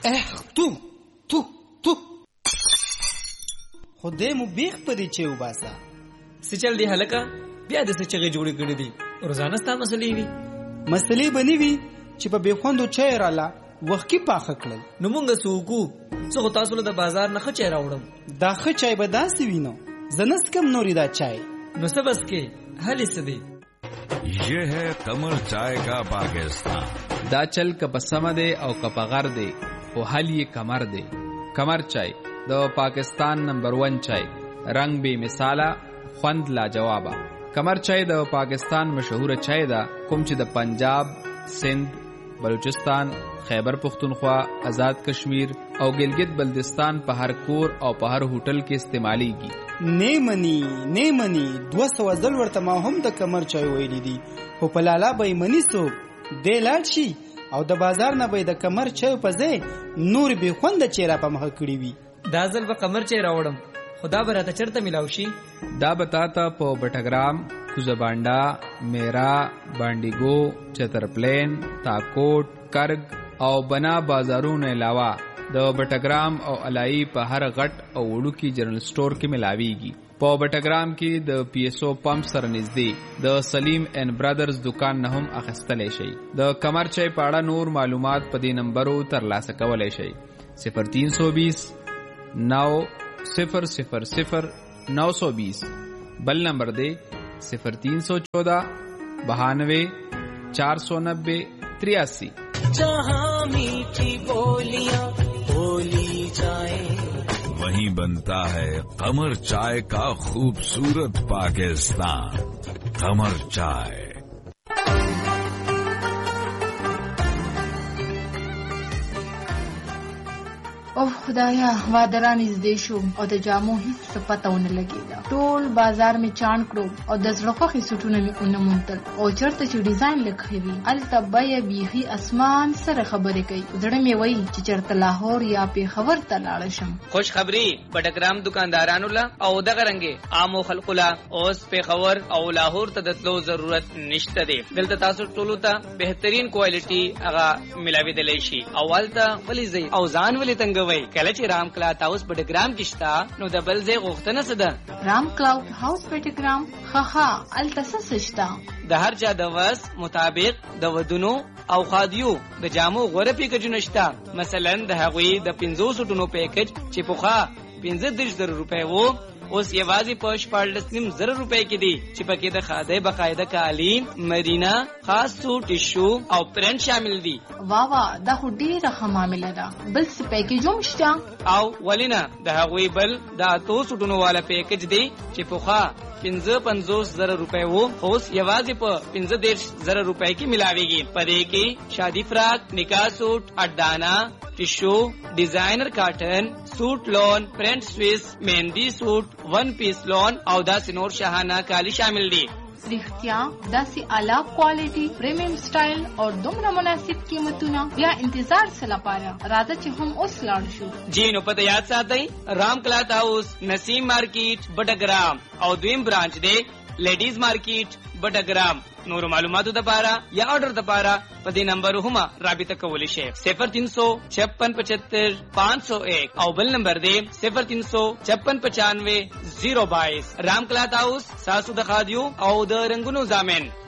تو خدای مو بیخ پدې چې وباسه. څه چل دی هلکه؟ بیا د څه چغې جوړې کړې دي؟ روزانه ستا مسلې وي؟ مسلې به نه وي چې په بېخوندو چای راله وخت کې پاخه کړل. نو مونږ څه وکړو؟ زه خو تاسو له د بازار نه ښه چای راوړم. دا ښه چای به داسې وي نو زه نه څکم نورې دا چای. نو څه بس کې حل څه دی؟ یہ ہے قمر چائے کا پاکستان. دا چل که په سمه دی او که په غر دی خو حل یې کمر دی. کمر چای د پاکستان نمبر 1 چای، رنگ بے مثاله، خوند لاجوابه. کمر چای د پاکستان مشهوره چای ده کوم چې د پنجاب، سندھ، بلوچستان، خیبر پختونخوا، آزاد کشمیر او ګلګت بلتستان په هر کور او په هر هوټل کې استعمالیږي. نه مني 200 ځل ورته ما هم د کمر چای ویلی دي، خو په لالا به یې مني څوک دی لاړ شي او د بازار نه به د کمر چای په ځای نور بې خونده چیرې په مخه کړي وي. دا ځل به کمر چای راوړم، خدا به راته چرته ملاو شي؟ دا به تاته په بټګرام، کوزبانډا، میرا، بانډیګو، چترپلین، تاکوټ، کرګ او بنا بازارونو علاوه د بټګرام او علای په هر غټ او وړوکی جنرال سٹور کې ملاويږي. په بټګرام کې د پی ایس او پمپ سره نږدې د سلیم اینڈ برادرز دکان نه هم اخیستلی شي. د کمر چای په اړه نور معلومات په دې نمبرو ترلاسه کولی شي: 0320 9000 920. بل نمبر دی 0314 92 490 83. जहाँ मीठी बोलियां बोली जाए वहीं बनता है कमर चाय का खूबसूरत पाकिस्तान. कमर चाय. او خدایا وادران نږدې شو او د جامو هیڅ څه پته ونه لګېده. ټول بازار مې چاڼ کړو او د زړه خوښې سوټونه مې ونه موندل او چېرته چې ډیزاین لږ ښه وي هلته بیه بیخي اسمان سره خبرې کوي. زړه مې وایي چې چېرته لاهور یا پېښور ته لاړه شم. خوش خبري بټګرام دکاندارانو له او دغه رنګې عامو خلقو له اوس پېښور او لاهور ته د تلو ضرورت نشته دی. دلته تاسو ټولو ته بهترین کوالټي هغه ملاوېدلی شي. اولته ولې ځئ او ځان ولې تنګ کله چې رام کلاوډ هاوس بټګرام کې شته نو د بل ځای غوښتنه څه ده؟ رام کلاوډ هاوس بټګرام ښه هلته څه شته؟ د هر چا د وس مطابق د ودونو او خادیو د جامو غوره پیکجونه شته. مثلا د هغوی د 500 سوټونو پیکج چې پخوا 15,000 روپۍ وو اوس یوازې په 14,500 روپۍ کې دي چې پکې د خادۍ باقاعده کالي، مرینا، خاص سوټ، ټیشو او پرنټ شامل دي. واوا دا خو ډیره ښه معامله ده. بل څه پیکج هم شته؟ او ولینه د هغوی بل د 8 سوټونو والا پیکج دی چې پخوا 55,000 روپۍ وو اوس یوازې په 15,000 روپۍ کې ملاويږي. پدې کې شادي فراق، نکاح سوټ، اډانا، ټیشو، ډیزاینر کاټن، سوټ لون، پرنٹ سویس، مهندی سوټ، ون پیس لون او داسې نور شاهانه کالی شامل دي. رښتیا داسې اعلی کوالټي، پریمیم سټایل او دومره مناسب قیمتونه، بیا انتظار څه لپاره؟ راځه چې هم اوس لاړ شو. جی نو پته یاد ساتئ، رام کلاوډ هاوس، نسیم مارکیټ، بټګرام او دویم برانچ دی لیډیز مارکیټ بټګرام. نور معلوماتو د پاره یا آرډر د پاره په دې نمبر هم رابطه کولی شئ: 0356 501 او بل نمبر دی 0356 95 022. رام کلاوډ هاوس ساسو د خادیو او د رنگونو ضامن.